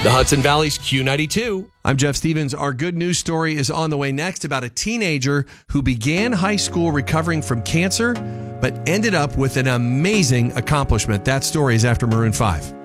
The Hudson Valley's Q92. I'm Jeff Stevens. Our good news story is on the way next about a teenager who began high school recovering from cancer, but ended up with an amazing accomplishment. That story is after Maroon 5.